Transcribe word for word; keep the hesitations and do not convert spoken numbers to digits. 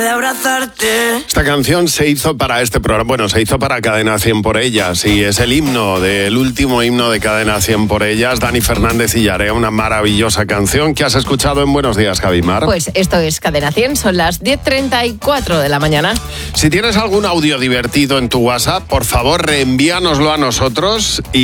de abrazarte. Esta canción se hizo para este programa, bueno, se hizo para Cadena cien por ellas y es el himno del último himno de Cadena cien por ellas, Dani Fernández y Yarea, una maravillosa canción que has escuchado en Buenos Días, Javimar. Pues esto es Cadena cien, son las diez treinta y cuatro de la mañana. Si tienes algún audio divertido en tu WhatsApp, por favor, reenvíanoslo a nosotros y